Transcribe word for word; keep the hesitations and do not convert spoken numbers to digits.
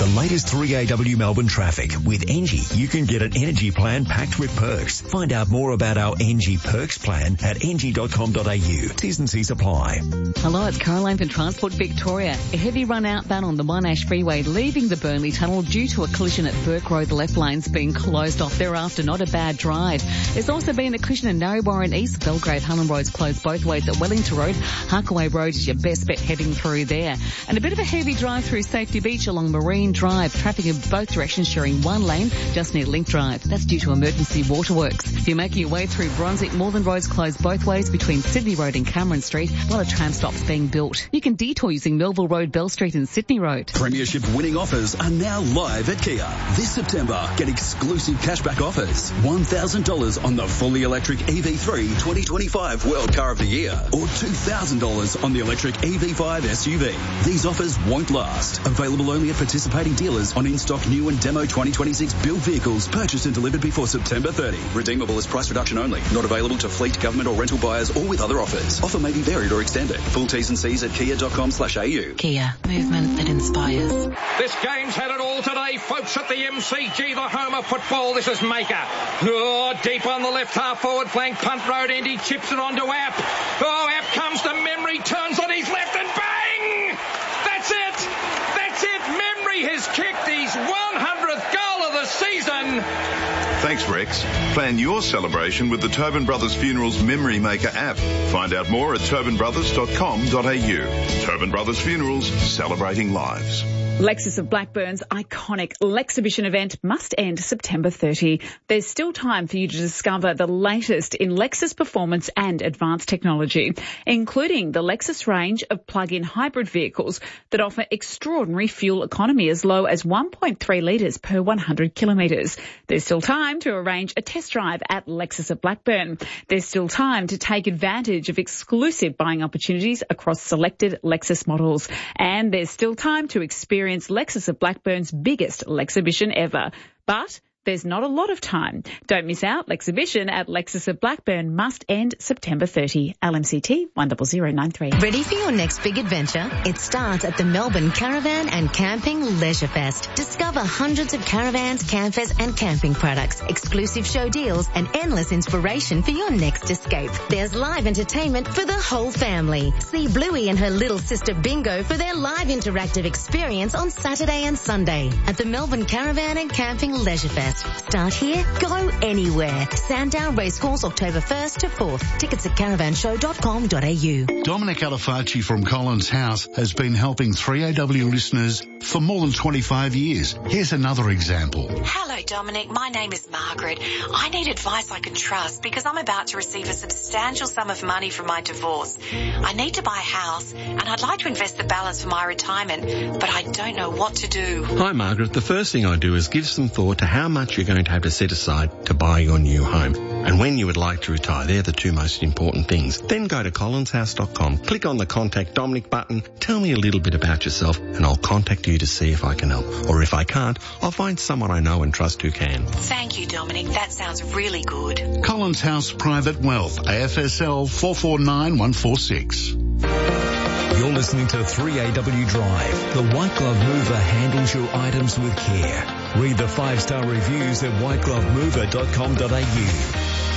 latest three A W Melbourne traffic. With Engie, you can get an energy plan packed with perks. Find out more about our Engie Perks plan at engie dot com dot a u. T's and C's apply. Hello, it's Caroline from Transport Victoria. A heavy run outbound on the Monash Freeway leaving the Burnley Tunnel due to a collision at Burke Road. The left lane's being closed off thereafter. Not a bad drive. There's also been a collision in Narrabri East. Belgrave Hunland Road's closed both ways at Wellington Road. Harkaway Road is your best bet heading through there. And a bit of a heavy drive through Safety Beach along Marine Drive. Traffic in both directions sharing one lane just near Link Drive. That's due to emergency waterworks. If you're making your way through Brunswick, Northern Road's closed both ways between Sydney Road and Cameron Street while a tram stop's being built. You can detour using Melville Road, Bell Street and Sydney Road. Premiership winning offers are now live at Kia. This September, get exclusive cashback offers. one thousand dollars on the fully electric E V three twenty twenty-five World Car of the Year or two thousand dollars on the electric E V five S U V. These offers won't last. Available only at participating dealers on in-stock new and demo twenty twenty-six build vehicles purchased and delivered before September thirtieth. Redeemable as price reduction only. Not available to fleet, government or rental buyers or with other offers. Offer may be varied or extended. Full T's and C's at kia dot com slash a u. Kia. Movement that inspires. This game's had it all today, folks, at the M C G, the home of football. This is Maker. Oh, deep on the left half forward flank. Punt road end. He chips it onto App. Oh, App comes to Memory, turns on his left and bang! That's it! That's it! Memory has kicked his one hundredth goal of the season. Thanks, Rex. Plan your celebration with the Tobin Brothers Funerals Memory Maker app. Find out more at tobin brothers dot com dot a u. Tobin Brothers Funerals, celebrating lives. Lexus of Blackburn's iconic Lexibition event must end September thirtieth. There's still time for you to discover the latest in Lexus performance and advanced technology, including the Lexus range of plug-in hybrid vehicles that offer extraordinary fuel economy as low as one point three litres per one hundred kilometres. There's still time to arrange a test drive at Lexus of Blackburn. There's still time to take advantage of exclusive buying opportunities across selected Lexus models. And there's still time to experience Lexus of Blackburn's biggest Lexibition ever. But there's not a lot of time. Don't miss out. Lexibition at Lexus of Blackburn must end September thirtieth. L M C T one zero zero nine three. Ready for your next big adventure? It starts at the Melbourne Caravan and Camping Leisure Fest. Discover hundreds of caravans, campers and camping products, exclusive show deals and endless inspiration for your next escape. There's live entertainment for the whole family. See Bluey and her little sister Bingo for their live interactive experience on Saturday and Sunday at the Melbourne Caravan and Camping Leisure Fest. Start here, go anywhere. Sandown Racecourse, October first to fourth. Tickets at caravan show dot com dot a u. Dominic Alafacci from Collins House has been helping three A W listeners for more than twenty-five years. Here's another example. Hello, Dominic. My name is Margaret. I need advice I can trust because I'm about to receive a substantial sum of money from my divorce. I need to buy a house and I'd like to invest the balance for my retirement, but I don't know what to do. Hi, Margaret. The first thing I do is give some thought to how much you're going to have to set aside to buy your new home and when you would like to retire. They're the two most important things. Then go to collins house dot com, click on the Contact Dominic button, tell me a little bit about yourself and I'll contact you to see if I can help. Or if I can't, I'll find someone I know and trust who can. Thank you, Dominic. That sounds really good. Collins House Private Wealth, A F S L four four nine one four six. You're listening to three A W Drive. The White Glove Mover handles your items with care. Read the five-star reviews at white glove mover dot com dot a u.